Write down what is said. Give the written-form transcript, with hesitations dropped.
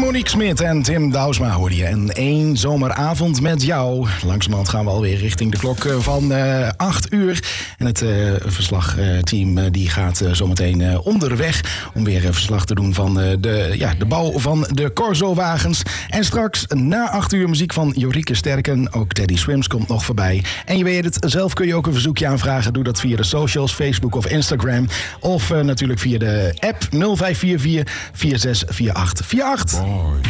Monique Smit en Tim Douwsma hoorde je. En één zomeravond met jou. Langzamerhand gaan we alweer richting de klok van 8 uur. En het verslagteam die gaat zometeen onderweg om weer verslag te doen van de bouw van de Corso-wagens. En straks na 8 uur muziek van Jorike Sterken. Ook Teddy Swims komt nog voorbij. En je weet het, zelf kun je ook een verzoekje aanvragen. Doe dat via de socials, Facebook of Instagram. Of natuurlijk via de app 0544 464848.